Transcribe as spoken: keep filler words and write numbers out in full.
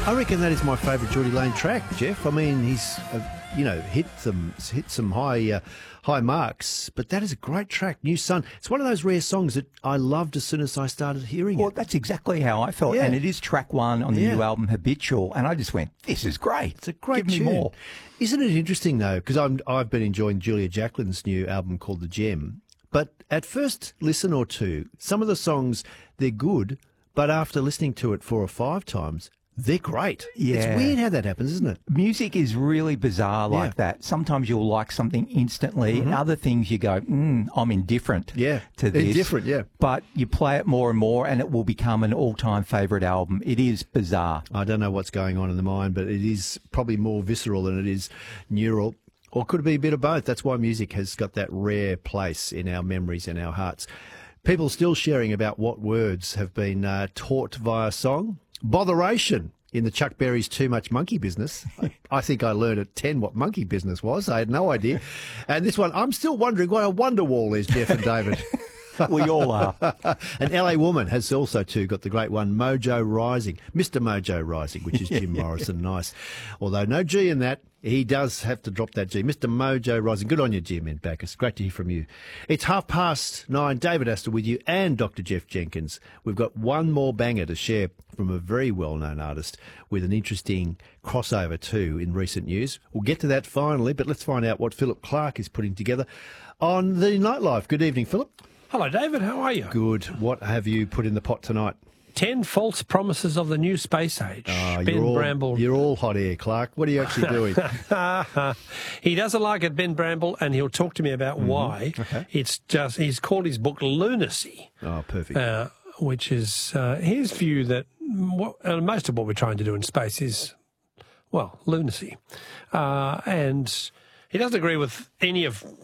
I reckon that is my favourite Geordie Lane track, Jeff. I mean, he's, uh, you know, hit some hit some high uh, high marks, but that is a great track, New Sun. It's one of those rare songs that I loved as soon as I started hearing Well, it. that's exactly how I felt, Yeah. and it is track one on the Yeah. new album Habitual, and I just went, "This is great! It's a great Give tune. me more." Isn't it interesting, though, because I'm I've been enjoying Julia Jacqueline's new album called The Gem, but at first listen or two, some of the songs, they're good, but after listening to it four or five times, they're great. Yeah. It's weird how that happens, isn't it? Music is really bizarre like Yeah. that. Sometimes you'll like something instantly, and other things you go, mm, I'm indifferent Yeah. to this. Indifferent, yeah. But you play it more and more, and it will become an all-time favourite album. It is bizarre. I don't know what's going on in the mind, but it is probably more visceral than it is neural. Or could it be a bit of both? That's why music has got that rare place in our memories and our hearts. People still sharing about what words have been uh, taught via song. Botheration in the Chuck Berry's Too Much Monkey Business. I think I learned at ten what monkey business was. I had no idea. And this one, I'm still wondering what a Wonderwall is, Jeff and David. We all are. An L A Woman has also too got the great one, Mojo Rising, Mister Mojo Rising, which is Jim Morrison. Nice. Although no G in that, he does have to drop that G. Mister Mojo Rising. Good on you, Jim in Bacchus. Great to hear from you. It's half past nine. David Astor with you and Doctor Jeff Jenkins. We've got one more banger to share from a very well-known artist with an interesting crossover too in recent news. We'll get to that finally, but let's find out what Philip Clark is putting together on the Nightlife. Good evening, Philip. Hello, David. How are you? Good. What have you put in the pot tonight? Ten false promises of the new space age. Oh, Ben you're all, Bramble. You're all hot air, Clark. What are you actually doing? He doesn't like it, Ben Bramble, and he'll talk to me about Mm-hmm. why. Okay. It's just, he's called his book Lunacy, Oh, perfect. uh, which is uh, his view that what, uh, most of what we're trying to do in space is, well, lunacy. Uh, and he doesn't agree with any of